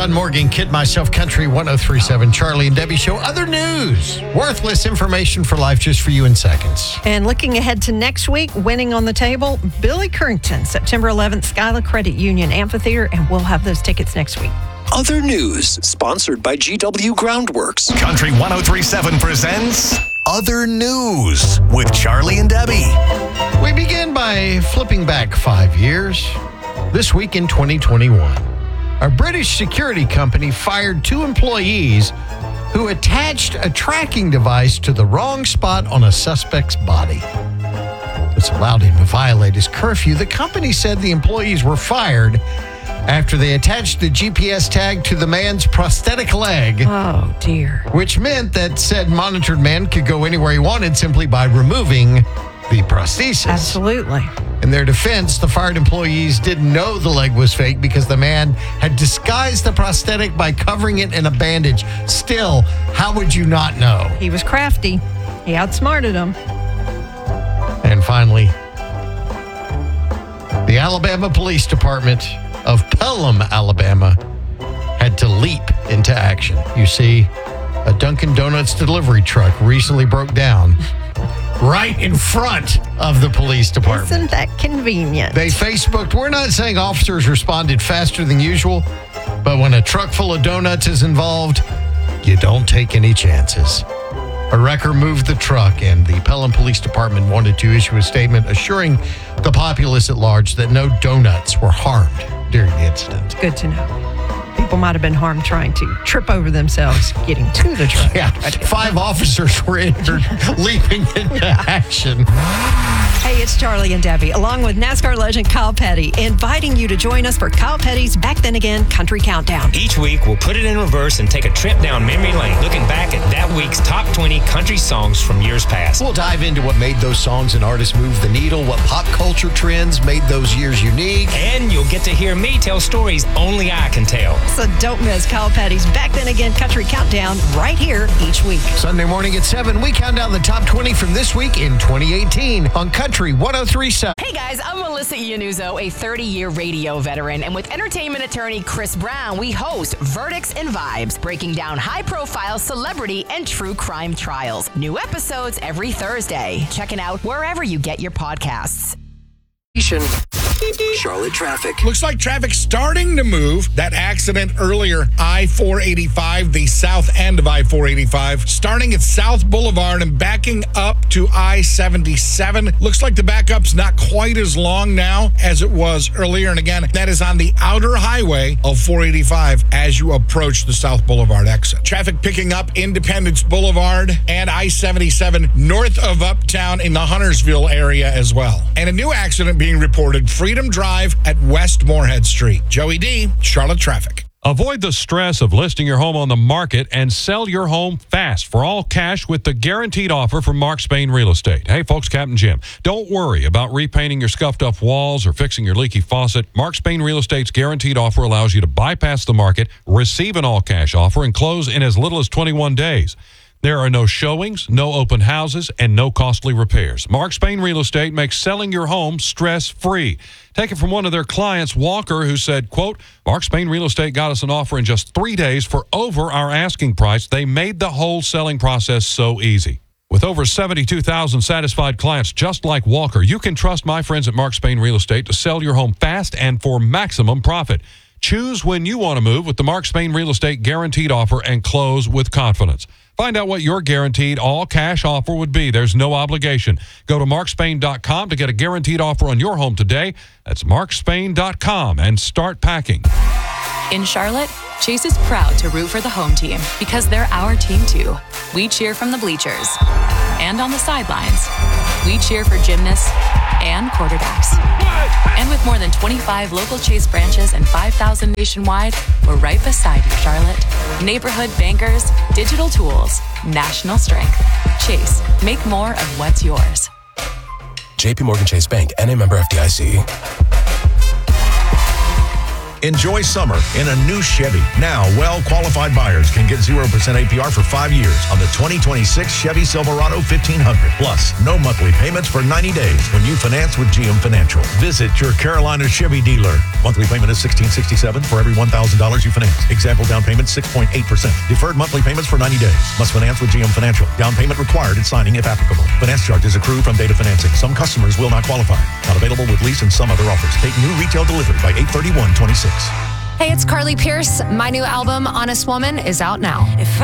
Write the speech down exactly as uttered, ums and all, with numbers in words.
John Morgan, Kid Myself Country, one oh three point seven, Charlie and Debbie Show. Other news, worthless information for life just for you in seconds. And looking ahead to next week, winning on the table, Billy Currington, September eleventh, Skylar Credit Union Amphitheater, and we'll have those tickets next week. Other news, sponsored by G W Groundworks. Country one oh three point seven presents Other News with Charlie and Debbie. We begin by flipping back five years. This week in twenty twenty-one, a British security company fired two employees who attached a tracking device to the wrong spot on a suspect's body. This allowed him to violate his curfew. The company said the employees were fired after they attached the G P S tag to the man's prosthetic leg. Oh, dear. Which meant that said monitored man could go anywhere he wanted simply by removing the prosthesis. Absolutely. In their defense, the fired employees didn't know the leg was fake because the man had disguised the prosthetic by covering it in a bandage. Still, how would you not know? He was crafty. He outsmarted them. And finally, the Alabama Police Department of Pelham, Alabama, had to leap into action. You see, a Dunkin' Donuts delivery truck recently broke down right in front of the police department. Isn't that convenient? They Facebooked, we're not saying officers responded faster than usual, but when a truck full of donuts is involved, you don't take any chances. A wrecker moved the truck, and the Pelham Police Department wanted to issue a statement assuring the populace at large that no donuts were harmed during the incident. Good to know. People might have been harmed trying to trip over themselves getting to the truck. Yeah, five officers were injured leaping into action. Hey, it's Charlie and Debbie, along with NASCAR legend Kyle Petty, inviting you to join us for Kyle Petty's Back Then Again Country Countdown. Each week, we'll put it in reverse and take a trip down memory lane, looking back at that week's top twenty country songs from years past. We'll dive into what made those songs and artists move the needle, what pop culture trends made those years unique. And you'll get to hear me tell stories only I can tell. So don't miss Kyle Petty's Back Then Again Country Countdown right here each week. Sunday morning at seven, we count down the top twenty from this week in twenty eighteen on Country one oh three point seven. Hey guys, I'm Melissa Iannuzzo, a thirty-year radio veteran, and with entertainment attorney Chris Brown, we host Verdicts and Vibes, breaking down high-profile celebrity and true crime trials. New episodes every Thursday. Checking out wherever you get your podcasts. Charlotte traffic. Looks like traffic starting to move. That accident earlier, I four eighty-five, the south end of I four eighty-five, starting at South Boulevard and backing up to I seventy-seven. Looks like the backup's not quite as long now as it was earlier. And again, that is on the outer highway of four eighty-five as you approach the South Boulevard exit. Traffic picking up Independence Boulevard and I seventy-seven north of Uptown in the Huntersville area as well. And a new accident being reported, Freedom Drive at West Morehead Street. Joey D, Charlotte traffic. Avoid the stress of listing your home on the market and sell your home fast for all cash with the guaranteed offer from Mark Spain Real Estate. Hey, folks, Captain Jim. Don't worry about repainting your scuffed-up walls or fixing your leaky faucet. Mark Spain Real Estate's guaranteed offer allows you to bypass the market, receive an all-cash offer, and close in as little as twenty-one days. There are no showings, no open houses, and no costly repairs. Mark Spain Real Estate makes selling your home stress-free. Take it from one of their clients, Walker, who said, quote, Mark Spain Real Estate got us an offer in just three days for over our asking price. They made the whole selling process so easy. With over seventy-two thousand satisfied clients just like Walker, you can trust my friends at Mark Spain Real Estate to sell your home fast and for maximum profit. Choose when you want to move with the Mark Spain Real Estate guaranteed offer and close with confidence. Find out what your guaranteed all-cash offer would be. There's no obligation. Go to mark spain dot com to get a guaranteed offer on your home today. That's mark spain dot com and start packing. In Charlotte, Chase is proud to root for the home team because they're our team too. We cheer from the bleachers and on the sidelines. We cheer for gymnasts and quarterbacks. And with more than twenty-five local Chase branches and five thousand nationwide, we're right beside you, Charlotte. Neighborhood bankers, digital tools, national strength. Chase, make more of what's yours. J P Morgan Chase Bank, N A member F D I C. Enjoy summer in a new Chevy. Now, well-qualified buyers can get zero percent A P R for five years on the twenty twenty-six Chevy Silverado fifteen hundred. Plus, no monthly payments for ninety days when you finance with G M Financial. Visit your Carolina Chevy dealer. Monthly payment is sixteen sixty-seven for every one thousand dollars you finance. Example down payment six point eight percent. Deferred monthly payments for ninety days. Must finance with G M Financial. Down payment required at signing if applicable. Finance charges accrue from date of financing. Some customers will not qualify. Not available with lease and some other offers. Take new retail delivery by eight thirty-one twenty-six. Hey, it's Carly Pierce. My new album, Honest Woman, is out now. If